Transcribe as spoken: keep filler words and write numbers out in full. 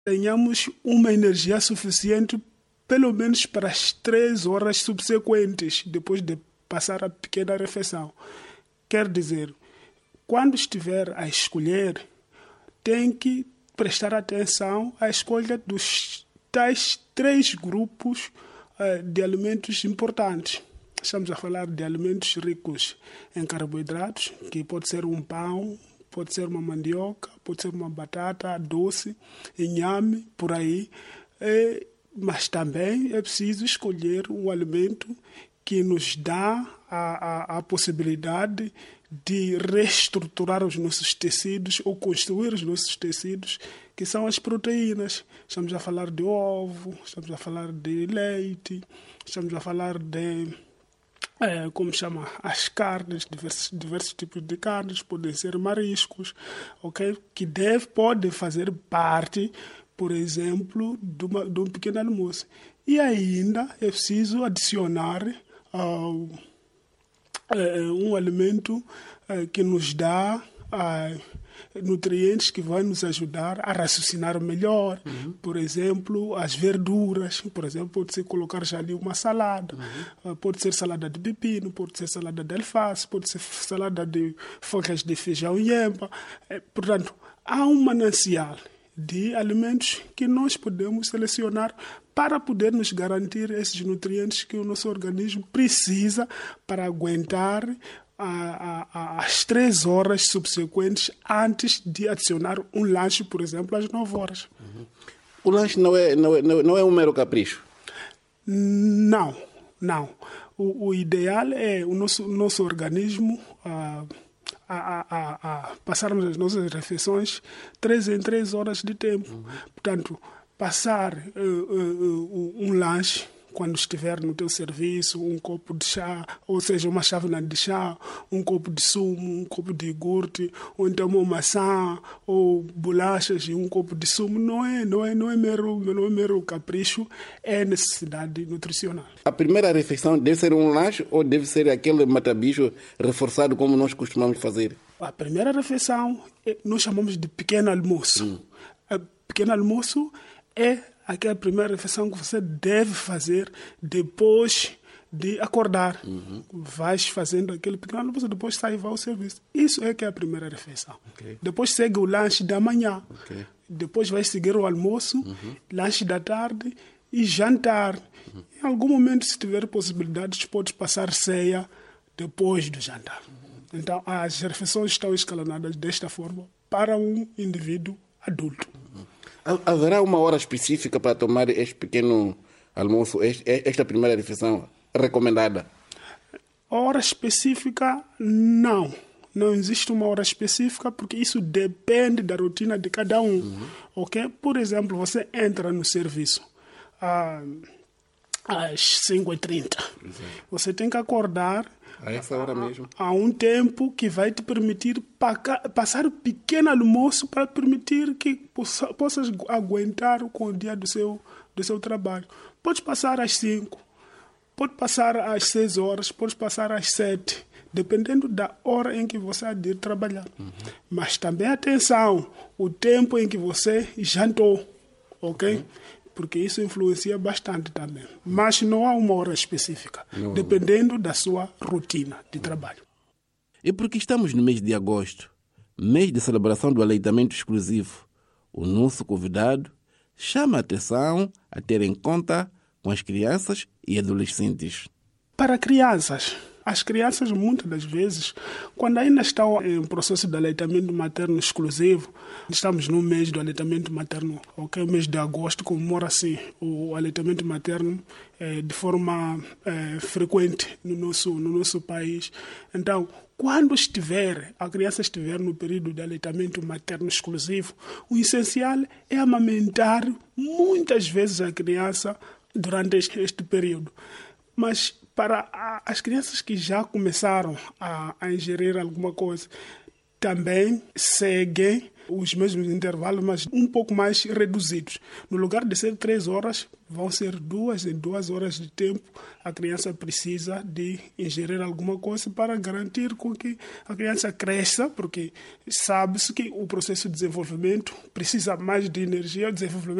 tenhamos uma energia suficiente pelo menos para as três horas subsequentes, depois de passar a pequena refeição. Quer dizer, quando estiver a escolher, tem que prestar atenção à escolha dos tais três grupos uh, de alimentos importantes. Estamos a falar de alimentos ricos em carboidratos, que pode ser um pão, pode ser uma mandioca, pode ser uma batata doce, inhame, por aí. É, mas também é preciso escolher um alimento que nos dá a, a, a possibilidade de reestruturar os nossos tecidos ou construir os nossos tecidos, que são as proteínas. Estamos a falar de ovo, estamos a falar de leite, estamos a falar de... É, como chama, as carnes, diversos, diversos tipos de carnes, podem ser mariscos, ok? Que deve, podem fazer parte, por exemplo, de, uma, de um pequeno almoço. E ainda é preciso adicionar uh, uh, um alimento uh, que nos dá uh, nutrientes que vão nos ajudar a raciocinar melhor. Uhum. Por exemplo, as verduras. Por exemplo, pode-se colocar já ali uma salada. Uhum. Pode ser salada de pepino, pode ser salada de alface, pode ser salada de folhas de feijão e erva. Portanto, há um manancial de alimentos que nós podemos selecionar para poder nos garantir esses nutrientes que o nosso organismo precisa para aguentar às três horas subsequentes antes de adicionar um lanche, por exemplo, às nove horas. Uhum. O lanche não é, não, é, não é um mero capricho? Não, não. O, o ideal é o nosso, nosso organismo uh, a, a, a, a passarmos as nossas refeições três em três horas de tempo. Uhum. Portanto, passar uh, uh, uh, um lanche quando estiver no teu serviço, um copo de chá, ou seja, uma chávena de chá, um copo de sumo, um copo de iogurte, ou então uma maçã, ou bolachas e um copo de sumo, não é, não é, não é mero, não é mero capricho, é necessidade nutricional. A primeira refeição deve ser um lanche ou deve ser aquele matabicho reforçado como nós costumamos fazer? A primeira refeição nós chamamos de pequeno almoço. Hum. A pequeno almoço é aquela primeira refeição que você deve fazer depois de acordar. Uhum. Vais fazendo aquele pequeno almoço, depois sai e vai ao serviço. Isso é que é a primeira refeição. Okay. Depois segue o lanche da manhã. Okay. Depois vai seguir o almoço, uhum. lanche da tarde e jantar. Uhum. Em algum momento, se tiver possibilidades, pode passar ceia depois do jantar. Uhum. Então, as refeições estão escalonadas desta forma para um indivíduo adulto. Uhum. Haverá uma hora específica para tomar este pequeno almoço, esta primeira refeição recomendada? Hora específica, não. Não existe uma hora específica, porque isso depende da rotina de cada um. Uhum. Okay? Por exemplo, você entra no serviço ah, às cinco e trinta. Uhum. Você tem que acordar a essa hora mesmo. Há um tempo que vai te permitir passar o pequeno almoço para permitir que possa, possas aguentar com o dia do seu, do seu trabalho. Pode passar às cinco, pode passar às seis horas, pode passar às sete, dependendo da hora em que você há de ir trabalhar. Uhum. Mas também atenção, o tempo em que você jantou, ok? Uhum. Porque isso influencia bastante também. Mas não há uma hora específica, não. Dependendo da sua rotina de trabalho. E porque estamos no mês de agosto, mês de celebração do aleitamento exclusivo, o nosso convidado chama a atenção a ter em conta com as crianças e adolescentes. Para crianças, as crianças muitas das vezes, quando ainda estão em processo de aleitamento materno exclusivo, estamos no mês do aleitamento materno, ok? O mês de agosto comemora-se o aleitamento materno eh, de forma eh, frequente no nosso, no nosso país. Então, quando estiver, a criança estiver no período de aleitamento materno exclusivo, o essencial é amamentar muitas vezes a criança durante este, este período. Mas para as crianças que já começaram a, a ingerir alguma coisa, também seguem os mesmos intervalos, mas um pouco mais reduzidos. No lugar de ser três horas, vão ser duas em duas horas de tempo. A criança precisa de ingerir alguma coisa para garantir com que a criança cresça, porque sabe-se que o processo de desenvolvimento precisa mais de energia, o desenvolvimento